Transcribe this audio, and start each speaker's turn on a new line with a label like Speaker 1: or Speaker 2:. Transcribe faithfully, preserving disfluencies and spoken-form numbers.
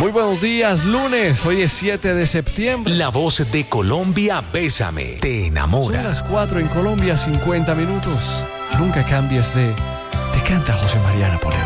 Speaker 1: Muy buenos días, lunes, hoy es siete de septiembre.
Speaker 2: La voz de Colombia, Bésame, te enamora.
Speaker 1: Son las cuatro en Colombia, cincuenta minutos. Nunca cambies de... Te canta José María Napoleón.